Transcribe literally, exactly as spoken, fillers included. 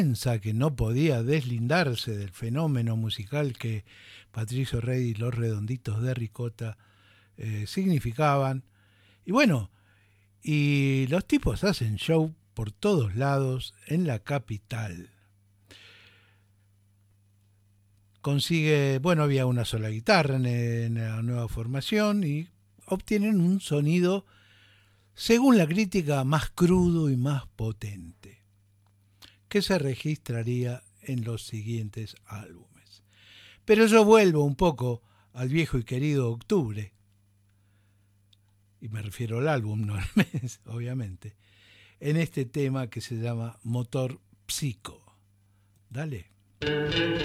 Piensa que no podía deslindarse del fenómeno musical que Patricio Rey y los Redonditos de Ricota eh, significaban. Y bueno, y los tipos hacen show por todos lados en la capital. Consigue, bueno, había una sola guitarra en, en la nueva formación y obtienen un sonido, según la crítica, más crudo y más potente, que se registraría en los siguientes álbumes. Pero yo vuelvo un poco al viejo y querido Octubre, y me refiero al álbum, no al mes, obviamente, en este tema que se llama Motor Psico. Dale.